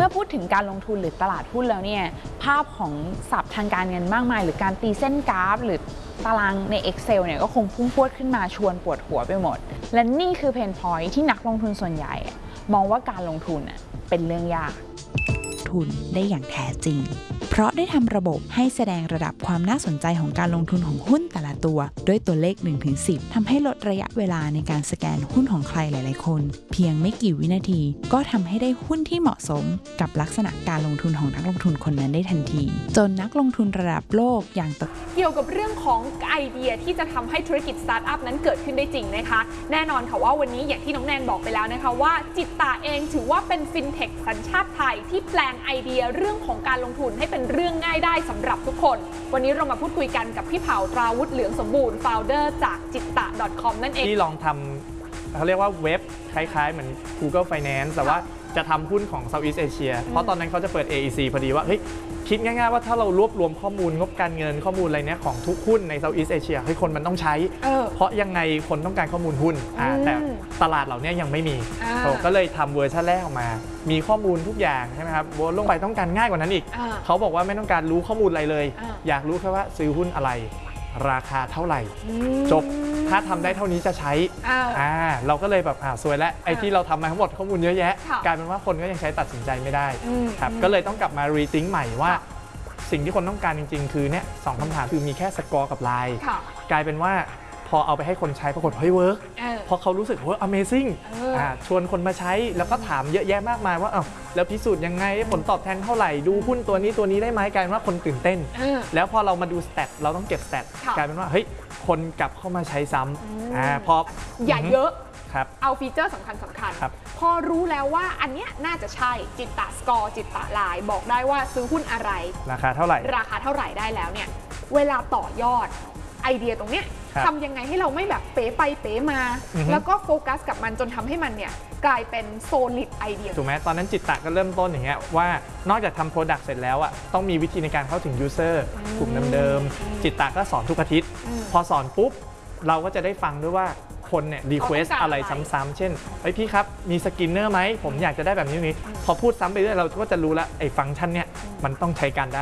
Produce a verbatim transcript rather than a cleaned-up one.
มื่อพูดถึงการลงทุนหรือตลาดหุ้นแล้วเนี่ยภาพของศัพท์ทางการเงินมากมายหรือการตีเส้นกราฟหรือตารางใน Excel เนี่ยก็คงพุ่งพรวดขึ้นมาชวนปวดหัวไปหมดและนี่คือเพนพอยท์ที่นักลงทุนส่วนใหญ่มองว่าการลงทุนเป็นเรื่องยากทุนได้อย่างแท้จริงเพราะได้ทำระบบให้แสดงระดับความน่าสนใจของการลงทุนของหุ้นแต่ละตัวด้วยตัวเลข หนึ่งถึงสิบ ทำให้ลดระยะเวลาในการสแกนหุ้นของใครหลายๆคนเพียงไม่กี่วินาทีก็ทำให้ได้หุ้นที่เหมาะสมกับลักษณะการลงทุนของนักลงทุนคนนั้นได้ทันทีจนนักลงทุนระดับโลกอย่างเกี่ยวกับเรื่องของไอเดียที่จะทำให้ธุรกิจสตาร์ทอัพนั้นเกิดขึ้นได้จริงนะคะแน่นอนค่ะว่าวันนี้อย่างที่น้องแนนบอกไปแล้วนะคะว่าจิตตาเองถือว่าเป็นฟินเทคสัญชาติไทยที่แปลงไอเดียเรื่องของการลงทุนให้เป็นเรื่องง่ายได้สำหรับทุกคนวันนี้เรามาพูดคุยกันกับพี่เผาตราวุฒิเหลืองสมบูรณ์ founder จากจิตตะ .com นั่นเองที่ลองทำเขาเรียกว่าเว็บคล้ายๆเหมือน Google Finance แต่ว่าจะทำหุ้นของ Southeast Asia เพราะตอนนั้นเขาจะเปิด เอ อี ซี พอดีว่าเฮ้ยคิดง่ายๆว่าถ้าเรารวบรวมข้อมูลงบการเงินข้อมูลอะไรเนี้ยของทุกหุ้นใน Southeast Asia ให้คนมันต้องใช้เ, เพราะยังไงคนต้องการข้อมูลหุ้นแต่ตลาดเหล่านี้ยังไม่มีก็เลยทำเวอร์ชันแรกออกมามีข้อมูลทุกอย่างใช่ไหมครับโบลงไปต้องการง่ายกว่านั้นอีกเขาบอกว่าไม่ต้องการรู้ข้อมูลอะไรเลยอยากรู้แค่ว่าซื้อหุ้นอะไรราคาเท่าไหร่จบถ้าทำได้เท่านี้จะใช้อ่าเราก็เลยแบบอ่าสวยแล้วไอ้ที่เราทำมาทั้งหมดข้อมูลเยอะแยะกลายเป็นว่าคนก็ยังใช้ตัดสินใจไม่ได้ครับก็เลยต้องกลับมารีทิงใหม่ว่าสิ่งที่คนต้องการจริงๆคือเนี่ยสองคำถามคือมีแค่สกอร์กับไลน์กลายเป็นว่าพอเอาไปให้คนใช้ปรากฏเฮ้ยเวิร์กเพราะเขารู้สึกว่า Amazing ชวนคนมาใช้แล้วก็ถามเยอะแยะมากมายว่าอ้าวแล้วพิสูจน์ยังไงผลตอบแทนเท่าไหร่ดูหุ้นตัวนี้ตัวนี้ได้ไหมกลายเป็นว่าคนตื่นเต้นแล้วพอเรามาดูสแตทเราต้องเก็บสแตทกลายเป็นว่าเฮ้ยคนกลับเข้ามาใช้ซ้ำอ่าพออย่าเยอะครับเอาฟีเจอร์สำคัญสำคัญพอรู้แล้วว่าอันเนี้ยน่าจะใช่จิตตะสกอร์จิตตะไลน์บอกได้ว่าซื้อหุ้นอะไรราคาเท่าไหร่ราคาเท่าไหร่ได้แล้วเนี่ยเวลาต่อยอดไอเดียตรงเนี้ยทำยังไงให้เราไม่แบบเป๋ไปเป๋มาแล้วก็โฟกัสกับมันจนทำให้มันเนี่ยกลายเป็นโซลิดไอเดียถูกไหมตอนนั้นจิตตะก็เริ่มต้นอย่างเงี้ยว่านอกจากทำโปรดักต์เสร็จแล้วอ่ะต้องมีวิธีในการเข้าถึงยูเซอร์กลุ่มเดิมๆจิตตะก็สอนทุกอาทิตย์พอสอนปุ๊บเราก็จะได้ฟังด้วยว่าคนเนี่ยรีเควสอะไรซ้ำๆเช่นเฮ้ยพี่ครับมีสกินเนอร์ไหมผมอยากจะได้แบบนี้นี้พอพูดซ้ำไปเรื่อยเราก็จะรู้แล้วไอ้ฟังก์ชันเนี่ยมันต้องใช้การได้